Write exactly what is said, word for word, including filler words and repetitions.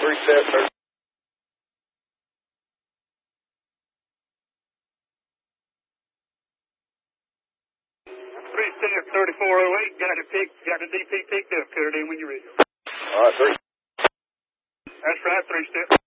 three step, sir. Three step, thirty-four oh eight. Got it picked. Got the D P picked up. Cut it in when you're ready. All right, three. That's right, three step.